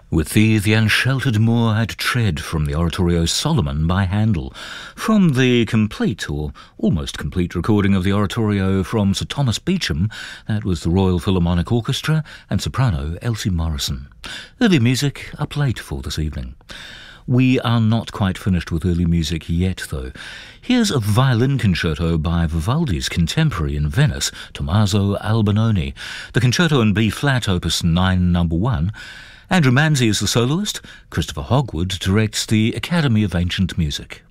With thee the unsheltered moor I'd tread, from the oratorio Solomon by Handel, from the complete or almost complete recording of the oratorio from Sir Thomas Beecham, that was the Royal Philharmonic Orchestra, and soprano Elsie Morrison. Early music up late for this evening. We are not quite finished with early music yet, though. Here's a violin concerto by Vivaldi's contemporary in Venice, Tommaso Albinoni, the concerto in B-flat, opus 9, number 1. Andrew Manzi is the soloist. Christopher Hogwood directs the Academy of Ancient Music.